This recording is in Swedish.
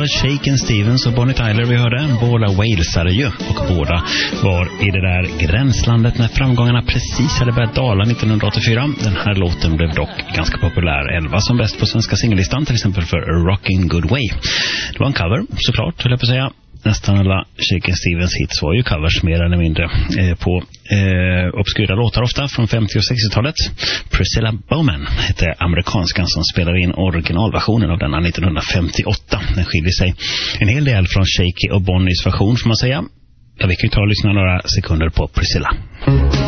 Shakin' Stevens och Bonnie Tyler vi hörde. Båda walesare ju. Och båda var i det där gränslandet när framgångarna precis hade börjat dala 1984. Den här låten blev dock ganska populär. 11 som bäst på svenska singellistan, till exempel för Rockin' Good Way. Det var en cover, såklart, höll jag på att säga. Nästan alla Shakin' Stevens hits var ju covers mer eller mindre på obskyra låtar ofta från 50- och 60-talet. Priscilla Bowman hette amerikanskan som spelade in originalversionen av denna 1958. Den skiljer sig en hel del från Shaky och Bonnies version, får man säga. Vi kan ju ta och lyssna några sekunder på Priscilla.